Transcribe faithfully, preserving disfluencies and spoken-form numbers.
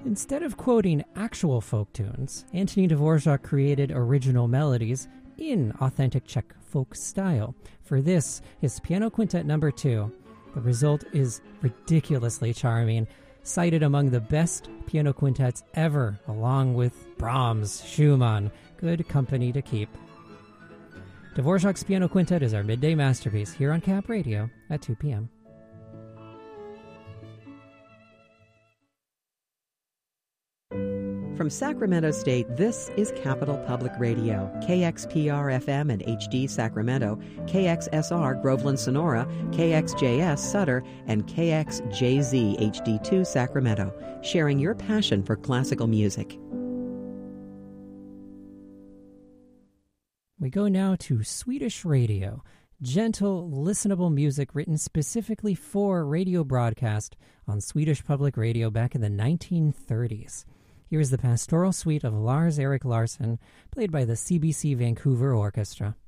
Instead of quoting actual folk tunes, Antonin Dvorak created original melodies in authentic Czech folk style. For this, his Piano Quintet number two. The result is ridiculously charming, cited among the best piano quintets ever, along with Brahms, Schumann. Good company to keep. Dvorak's Piano Quintet is our midday masterpiece here on Cap Radio at two p.m. From Sacramento State, this is Capital Public Radio, K X P R F M and H D Sacramento, K X S R Groveland Sonora, K X J S Sutter, and K X J Z H D two Sacramento, sharing your passion for classical music. We go now to Swedish radio, gentle, listenable music written specifically for radio broadcast on Swedish Public Radio back in the nineteen thirties. Here's the Pastoral Suite of Lars Erik Larsson, played by the C B C Vancouver Orchestra.